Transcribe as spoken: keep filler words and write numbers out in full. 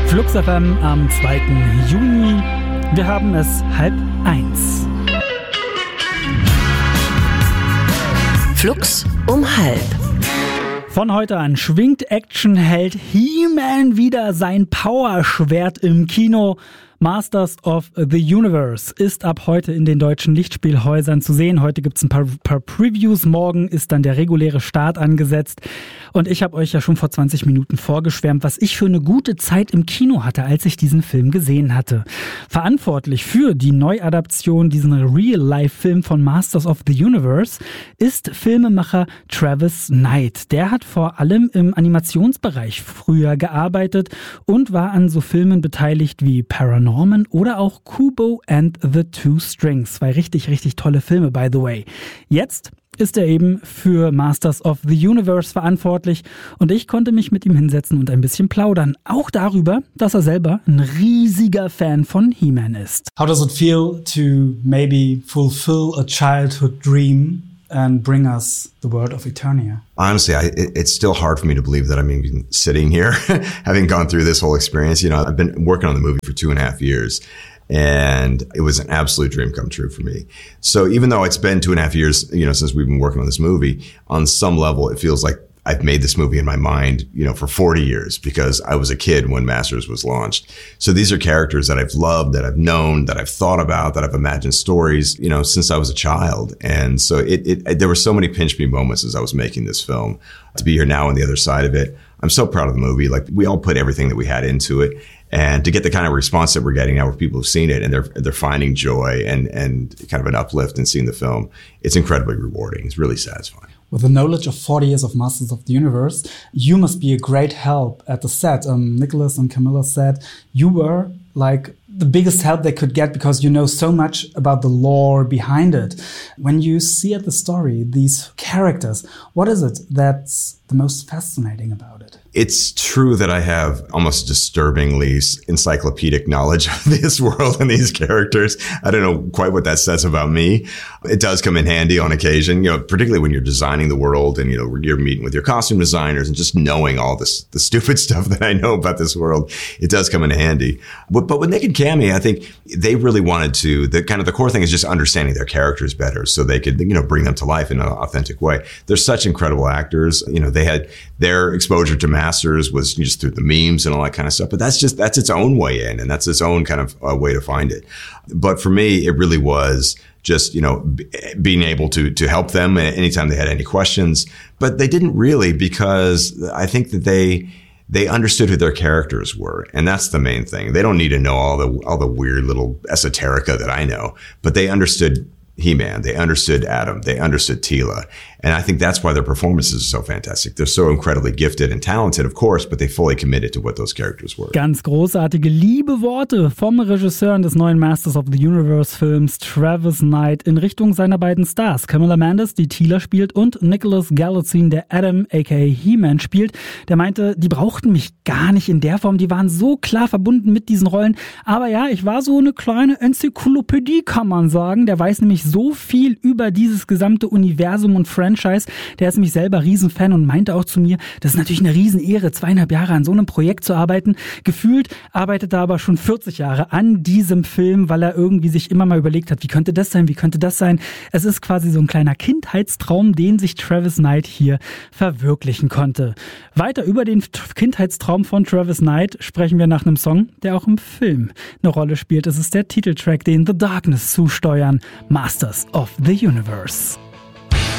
Flux F M am zweiten Juni. Wir haben es halb eins. Flux um halb. Von heute an schwingt Actionheld He-Man wieder sein Powerschwert im Kino. Masters of the Universe ist ab heute in den deutschen Lichtspielhäusern zu sehen. Heute gibt's ein paar, paar Previews, morgen ist dann der reguläre Start angesetzt. Und ich habe euch ja schon vor zwanzig Minuten vorgeschwärmt, was ich für eine gute Zeit im Kino hatte, als ich diesen Film gesehen hatte. Verantwortlich für die Neuadaption, diesen Real-Life-Film von Masters of the Universe, ist Filmemacher Travis Knight. Der hat vor allem im Animationsbereich früher gearbeitet und war an so Filmen beteiligt wie Paranormal oder auch Kubo and the Two Strings. Zwei richtig, richtig tolle Filme, by the way. Jetzt ist er eben für Masters of the Universe verantwortlich und ich konnte mich mit ihm hinsetzen und ein bisschen plaudern. Auch darüber, dass er selber ein riesiger Fan von He-Man ist. How does it feel to maybe fulfill a childhood dream and bring us the world of Eternia? Honestly, I, it, it's still hard for me to believe that I'm even sitting here, having gone through this whole experience. You know, I've been working on the movie for two and a half years, and it was an absolute dream come true for me. So even though it's been two and a half years, you know, since we've been working on this movie, on some level, it feels like I've made this movie in my mind, you know, for forty years because I was a kid when Masters was launched. So these are characters that I've loved, that I've known, that I've thought about, that I've imagined stories, you know, since I was a child. And so it, it, there were so many pinch me moments as I was making this film. To be here now on the other side of it, I'm so proud of the movie. Like, we all put everything that we had into it. And to get the kind of response that we're getting now where people have seen it and they're, they're finding joy and, and kind of an uplift in seeing the film, it's incredibly rewarding. It's really satisfying. With the knowledge of forty years of Masters of the Universe, you must be a great help at the set. Um, Nicholas and Camilla said you were like the biggest help they could get because you know so much about the lore behind it. When you see at the story, these characters, what is it that's the most fascinating about it? It's true that I have almost disturbingly encyclopedic knowledge of this world and these characters. I don't know quite what that says about me. It does come in handy on occasion, you know, particularly when you're designing the world and, you know, you're meeting with your costume designers and just knowing all this, the stupid stuff that I know about this world. It does come in handy. But, but with Nick and Cammy, I think they really wanted to, the kind of the core thing is just understanding their characters better so they could, you know, bring them to life in an authentic way. They're such incredible actors. You know, they had their exposure to Masters was just through the memes and all that kind of stuff. But that's just, that's its own way in and that's its own kind of uh, way to find it. But for me, it really was just, you know, b- being able to, to help them anytime they had any questions. But they didn't really, because I think that they, they understood who their characters were. And that's the main thing. They don't need to know all the, all the weird little esoterica that I know, but they understood He-Man. They understood Adam. They understood Teela. And I think that's why their performances are so fantastic. They're so incredibly gifted and talented, of course, but they fully committed to what those characters were. Ganz großartige, liebe Worte vom Regisseur des neuen Masters of the Universe Films, Travis Knight, in Richtung seiner beiden Stars. Camilla Mendes, die Teela spielt, und Nicholas Galitzine, der Adam aka He-Man spielt. Der meinte, die brauchten mich gar nicht in der Form. Die waren so klar verbunden mit diesen Rollen. Aber ja, ich war so eine kleine Enzyklopädie, kann man sagen. Der weiß nämlich so viel über dieses gesamte Universum und Franchise. Der ist nämlich selber Riesenfan und meinte auch zu mir, das ist natürlich eine Riesenehre, zweieinhalb Jahre an so einem Projekt zu arbeiten. Gefühlt arbeitet er aber schon vierzig Jahre an diesem Film, weil er irgendwie sich immer mal überlegt hat, wie könnte das sein, wie könnte das sein. Es ist quasi so ein kleiner Kindheitstraum, den sich Travis Knight hier verwirklichen konnte. Weiter über den Kindheitstraum von Travis Knight sprechen wir nach einem Song, der auch im Film eine Rolle spielt. Es ist der Titeltrack, den The Darkness zusteuern, Masters of the Universe.